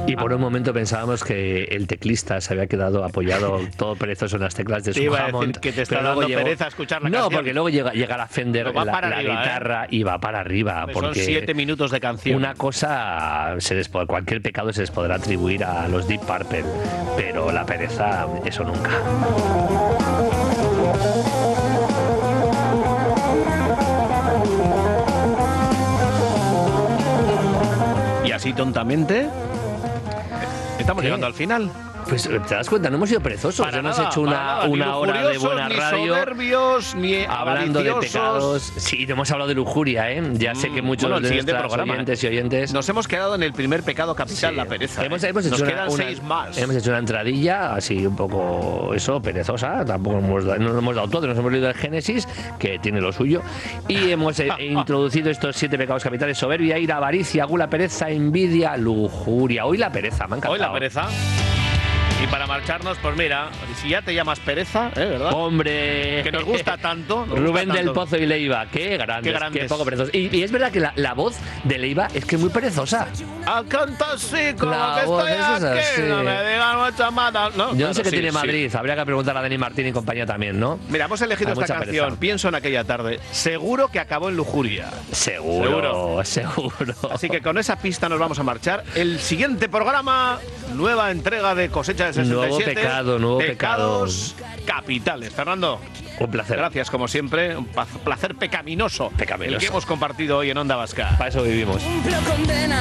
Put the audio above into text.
Y por un momento pensábamos que el teclista se había quedado apoyado todo perezoso en las teclas de su Hammond. Que te está dando pereza escuchar la canción. No, porque luego llega la Fender, la guitarra, y va para arriba. Porque son 7 minutos de canción. Una cosa, cualquier pecado se les podrá atribuir a los Deep Purple, pero la pereza, eso nunca. Y así tontamente estamos llegando al final. Pues te das cuenta, no hemos sido perezosos, no hemos hecho una hora de buena radio, ni soberbios, ni hablando de pecados. Sí, no hemos hablado de lujuria, Ya sé que muchos de nuestros oyentes y oyentes... Nos hemos quedado en el primer pecado capital, la pereza. Hemos hecho nos quedan 6 más. Hemos hecho una entradilla así un poco, perezosa, tampoco no nos hemos dado todo, nos hemos leído el Génesis, que tiene lo suyo, y hemos introducido estos 7 pecados capitales: soberbia, ira, avaricia, gula, pereza, envidia, lujuria. Hoy la pereza, me ha encantado. Hoy la pereza. Y para marcharnos, pues mira, si ya te llamas pereza, ¿verdad? ¡Hombre! Que nos gusta tanto. Rubén del Pozo y Leiva, qué grandes. Qué poco perezosos. Y es verdad que la voz de Leiva es que es muy perezosa. Canta así, como la que voz estoy aquí, así. no me digan muchas malas. No, yo no sé qué tiene Madrid, habría que preguntar a Dani Martín y compañía también, ¿no? Mira, hemos elegido esta canción, pereza. Pienso en aquella tarde. Seguro que acabó en lujuria. Seguro. Así que con esa pista nos vamos a marchar. El siguiente programa, nueva entrega de Cosecha de 67. Nuevo pecados capitales. Fernando, un placer. Gracias, como siempre. Un placer pecaminoso. El que hemos compartido hoy en Onda Vasca. Para eso vivimos.